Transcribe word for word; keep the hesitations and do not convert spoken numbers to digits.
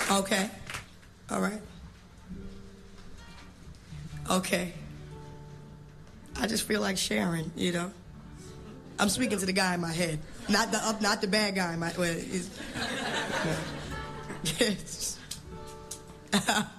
Okay. All right. Okay. I just feel like sharing, you know. I'm speaking to the guy in my head, not the up, not the bad guy in my. Well, he's, yes.